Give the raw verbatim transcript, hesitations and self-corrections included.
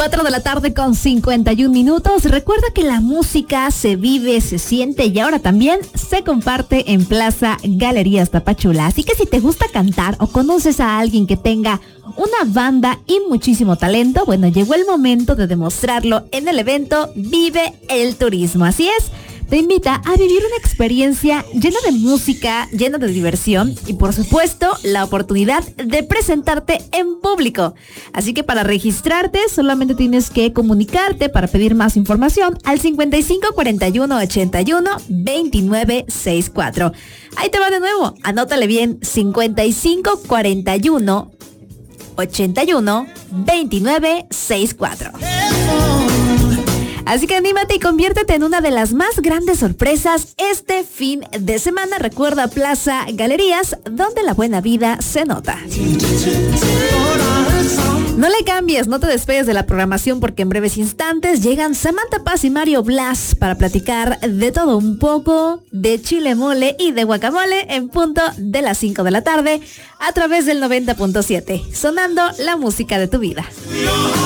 cuatro de la tarde con cincuenta y un minutos. Recuerda que la música se vive, se siente y ahora también se comparte en Plaza Galerías Tapachula. Así que si te gusta cantar o conoces a alguien que tenga una banda y muchísimo talento, bueno, llegó el momento de demostrarlo en el evento Vive el Turismo. Así es, te invita a vivir una experiencia llena de música, llena de diversión y por supuesto la oportunidad de presentarte en público. Así que para registrarte solamente tienes que comunicarte para pedir más información al cincuenta y cinco cuarenta y uno ochenta y uno veintinueve sesenta y cuatro. Ahí te va de nuevo, anótale bien, cincuenta y cinco cuarenta y uno ochenta y uno veintinueve sesenta y cuatro. Así que anímate y conviértete en una de las más grandes sorpresas este fin de semana. Recuerda Plaza Galerías, donde la buena vida se nota. No le cambies, no te despegues de la programación porque en breves instantes llegan Samantha Paz y Mario Blas para platicar de todo un poco, de chile mole y de guacamole en punto de las cinco de la tarde a través del noventa punto siete, sonando la música de tu vida.